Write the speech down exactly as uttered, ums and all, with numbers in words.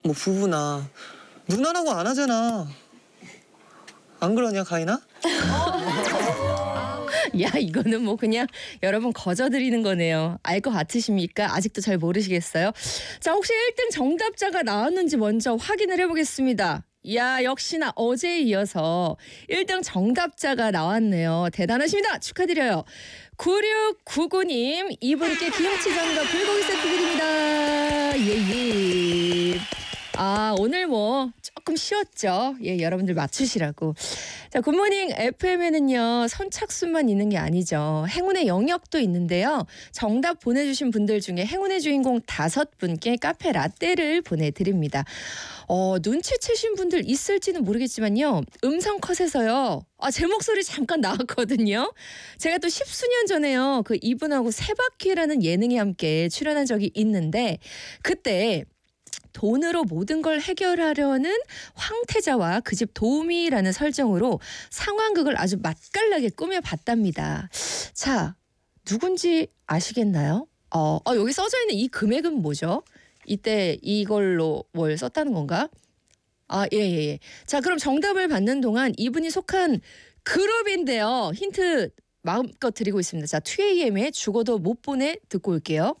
뭐 부부나 누나라고 안 하잖아. 안 그러냐 가인아? 야, 이거는 뭐 그냥 여러분 거저드리는 거네요. 알 것 같으십니까? 아직도 잘 모르시겠어요? 자, 혹시 일 등 정답자가 나왔는지 먼저 확인을 해보겠습니다. 야, 역시나 어제에 이어서 일 등 정답자가 나왔네요. 대단하십니다. 축하드려요. 구육구구 님, 이분께 김치전과 불고기 세트 드립니다. 예, 예. 아, 오늘 뭐 조금 쉬웠죠. 예, 여러분들 맞추시라고. 자, 굿모닝 에프엠에는요, 선착순만 있는 게 아니죠. 행운의 영역도 있는데요. 정답 보내주신 분들 중에 행운의 주인공 다섯 분께 카페 라떼를 보내드립니다. 어, 눈치채신 분들 있을지는 모르겠지만요. 음성 컷에서요. 아, 제 목소리 잠깐 나왔거든요. 제가 또 십수년 전에요. 그 이분하고 세바퀴라는 예능에 함께 출연한 적이 있는데 그때 돈으로 모든 걸 해결하려는 황태자와 그 집 도우미라는 설정으로 상황극을 아주 맛깔나게 꾸며봤답니다. 자, 누군지 아시겠나요? 어, 어, 여기 써져 있는 이 금액은 뭐죠? 이때 이걸로 뭘 썼다는 건가? 아, 예, 예, 예. 자, 그럼 정답을 받는 동안 이분이 속한 그룹인데요. 힌트 마음껏 드리고 있습니다. 자, 투에이엠의 죽어도 못 보내 듣고 올게요.